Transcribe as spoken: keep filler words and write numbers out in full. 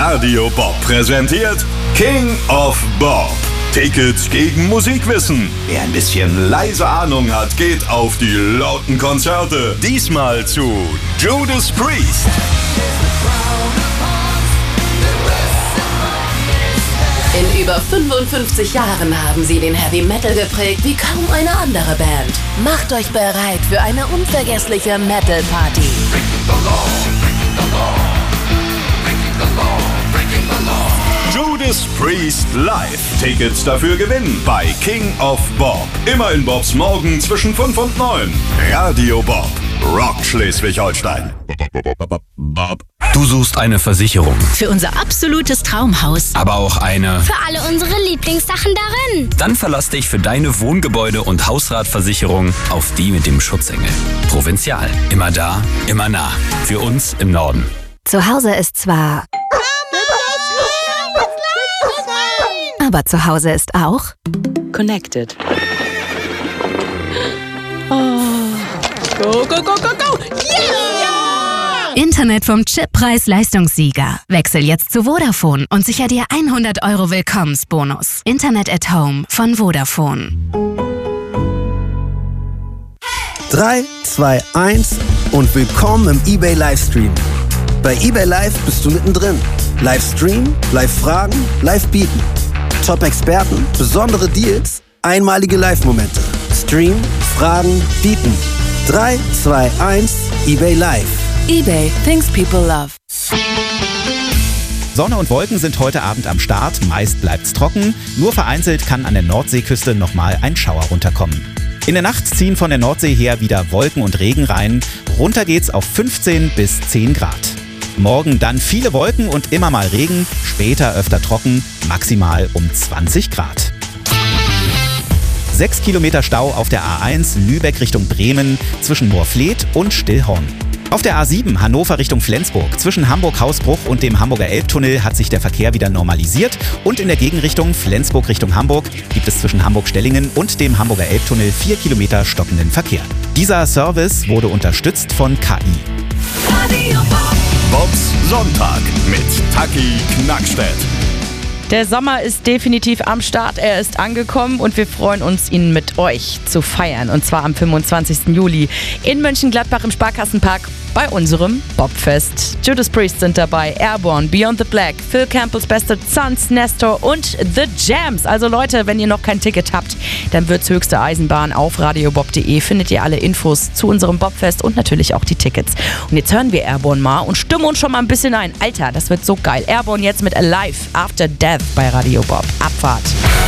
Radio Bob präsentiert King of Bob. Tickets gegen Musikwissen. Wer ein bisschen leise Ahnung hat, geht auf die lauten Konzerte. Diesmal zu Judas Priest. In über fünfundfünfzig Jahren haben sie den Heavy Metal geprägt wie kaum eine andere Band. Macht euch bereit für eine unvergessliche Metal Party. Judas Priest live. Tickets dafür gewinnen bei King of Bob. Immer in Bobs Morgen zwischen fünf und neun. Radio Bob. Rock Schleswig-Holstein. Du suchst eine Versicherung. Für unser absolutes Traumhaus. Aber auch eine... Für alle unsere Lieblingssachen darin. Dann verlass dich für deine Wohngebäude- und Hausratversicherung auf die mit dem Schutzengel. Provinzial. Immer da, immer nah. Für uns im Norden. Zu Hause ist zwar... Aber zu Hause ist auch... Connected. Oh. Go, go, go, go, go! Yeah! Internet vom Chip-Preis-Leistungssieger. Wechsel jetzt zu Vodafone und sicher dir hundert Euro Willkommensbonus. Internet at Home von Vodafone. drei, zwei, eins und willkommen im eBay Livestream. Bei eBay Live bist du mittendrin. Livestream, Live-Fragen, Live-Bieten. Top-Experten, besondere Deals, einmalige Live-Momente. Stream, Fragen, Bieten. drei, zwei, eins, eBay Live. eBay, things people love. Sonne und Wolken sind heute Abend am Start. Meist bleibt's trocken. Nur vereinzelt kann an der Nordseeküste nochmal ein Schauer runterkommen. In der Nacht ziehen von der Nordsee her wieder Wolken und Regen rein. Runter geht's auf fünfzehn bis zehn Grad. Morgen dann viele Wolken und immer mal Regen. Später öfter trocken, maximal um zwanzig Grad. Sechs Kilometer Stau auf der A eins Lübeck Richtung Bremen zwischen Moorfleet und Stillhorn. Auf der A sieben Hannover Richtung Flensburg zwischen Hamburg-Hausbruch und dem Hamburger Elbtunnel hat sich der Verkehr wieder normalisiert und in der Gegenrichtung Flensburg Richtung Hamburg gibt es zwischen Hamburg-Stellingen und dem Hamburger Elbtunnel vier Kilometer stockenden Verkehr. Dieser Service wurde unterstützt von K I. Radio Bob. Bobs Sonntag mit Taki Knackstedt. Der Sommer ist definitiv am Start, er ist angekommen und wir freuen uns, ihn mit euch zu feiern. Und zwar am fünfundzwanzigsten Juli in Mönchengladbach im Sparkassenpark bei unserem Bobfest. Judas Priest sind dabei, Airborne, Beyond the Black, Phil Campbell's Beste Sons, Nestor und The Jams. Also Leute, wenn ihr noch kein Ticket habt, dann wird's höchste Eisenbahn. Auf radiobob punkt de findet ihr alle Infos zu unserem Bobfest und natürlich auch die Tickets. Und jetzt hören wir Airborne mal und stimmen uns schon mal ein bisschen ein. Alter, das wird so geil. Airborne jetzt mit Alive After Death bei Radio Bob. Abfahrt.